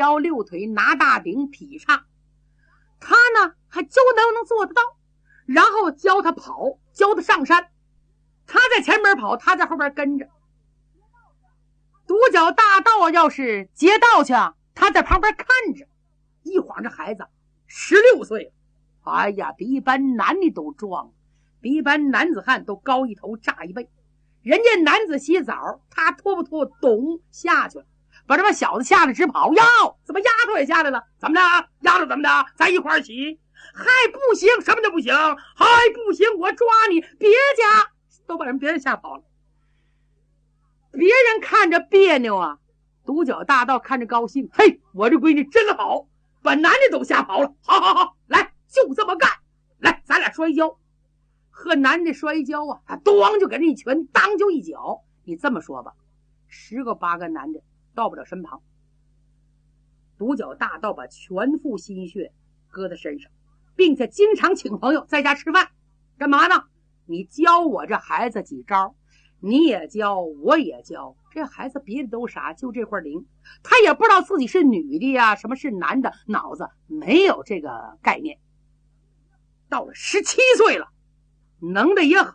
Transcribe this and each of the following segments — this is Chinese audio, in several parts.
腰六腿，拿大顶劈叉，他呢还就能做得到。然后教他跑，教他上山，他在前面跑，他在后边跟着。独角大盗要是劫道去，他在旁边看着。一晃这孩子16岁了，哎呀，比一般男的都壮，比一般男子汉都高一头炸一倍。人家男子洗澡，他拖不拖咚下去了，把这帮小子吓得直跑。哟，怎么丫头也下来了？怎么的？丫头怎么的？咱一块儿起？还不行？什么叫不行？还不行？我抓你！别家都把别人吓跑了。别人看着别扭啊，独角大盗看着高兴。嘿，我这闺女真好，把男的都吓跑了。好好好，来，就这么干。来，咱俩摔跤。和男的摔跤啊，他咣就给人一拳，当就一脚。你这么说吧，10个8个男的到不了身旁。独角大盗把全副心血搁在身上，并且经常请朋友在家吃饭。干嘛呢？你教我这孩子几招，你也教，我也教。这孩子别的都傻，就这块灵。他也不知道自己是女的呀，什么是男的，脑子没有这个概念。到了17岁了，能的也好，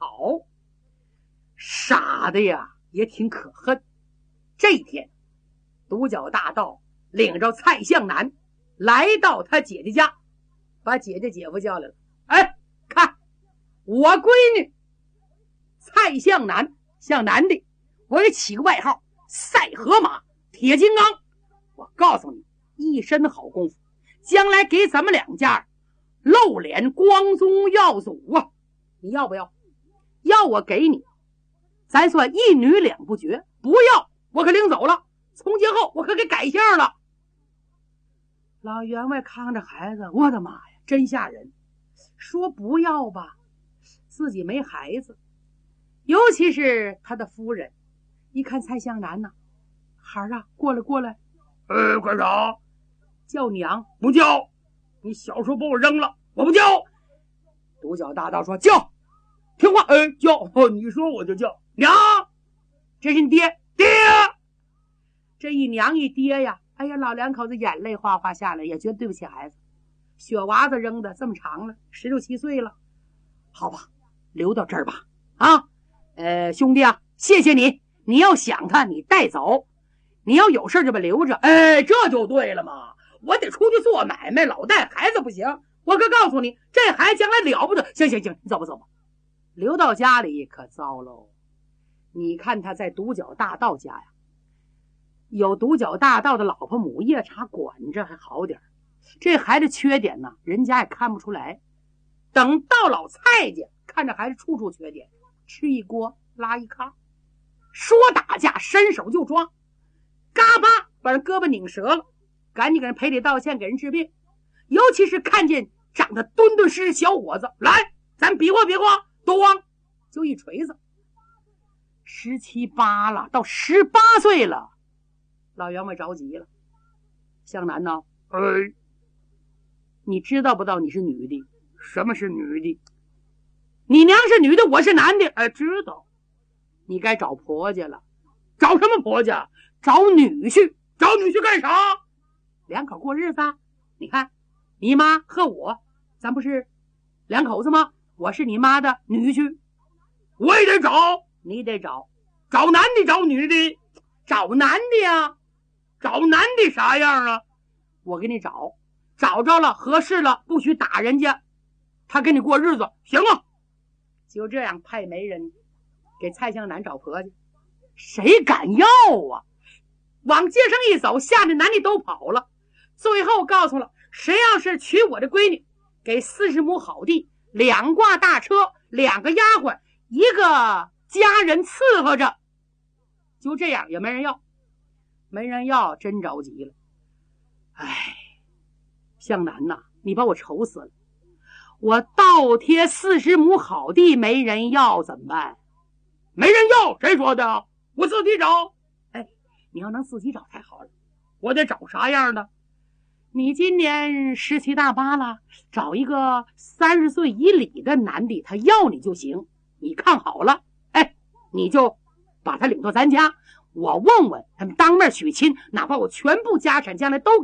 傻的呀也挺可恨。这一天，独角大盗领着蔡向南来到他姐姐家，把姐姐姐夫叫来了。哎，看我闺女蔡向南，向南的，我给起个外号赛河马铁金刚。我告诉你，一身好功夫，将来给咱们两家露脸光宗耀祖啊！你要不要？要我给你，咱算一女2不绝。不要，我可领走了。从今后我可给改姓了。老员外看着孩子，我的妈呀，真吓人。说不要吧，自己没孩子，尤其是他的夫人，一看蔡向南呢，孩儿啊，过来过来。干啥？叫娘。不叫，你小时候把我扔了，我不叫。独角大盗说叫，听话。叫，你说我就叫。娘，这是你爹。爹，这一娘一爹呀，哎呀，老两口子眼泪哗哗下来，也觉得对不起孩子。雪娃子扔的这么长了，16、17岁了，好吧，留到这儿吧。啊，兄弟啊，谢谢你，你要想他，你带走；你要有事就把留着。这就对了嘛，我得出去做买卖，老带孩子不行。我可告诉你，这孩子将来了不得。行，你走吧走吧。留到家里可糟喽。你看他在独角大盗家呀，有独角大盗的老婆母夜叉管着还好点，这孩子缺点呢，人家也看不出来。等到老蔡家，看着孩子处处缺点，吃一锅拉一炕，说打架伸手就抓，嘎巴把人胳膊拧折了，赶紧给人赔礼道歉，给人治病。尤其是看见长得敦敦实实小伙子，来，咱比划比划，咣就一锤子。17、8了，到18岁了，老员外着急了。向南呢？你知道不知道你是女的？什么是女的？你娘是女的，我是男的。知道。你该找婆家了。找什么婆家？找女婿。找女婿干啥？两口过日子啊。你看，你妈和我，咱不是两口子吗？我是你妈的女婿，我也得找。你得找。找男的找女的？找男的呀。找男的啥样啊？我给你找，找着了合适了，不许打人家，他跟你过日子，行啊。就这样派媒人给蔡向南找婆家，谁敢要啊？往街上一走，吓得男的都跑了。最后告诉了，谁要是娶我的闺女，给40亩好地，2挂大车，2个丫鬟，1个家人伺候着。就这样也没人要，没人要，真着急了。向南呐，你把我愁死了。我倒贴40亩好地没人要怎么办？没人要，谁说的？我自己找。你要能自己找太好了。我得找啥样的？你今年17、18了，找一个30岁以里的男的，他要你就行。你看好了，你就把他领到咱家，我问问他们当面娶亲，哪怕我全部家产将来都给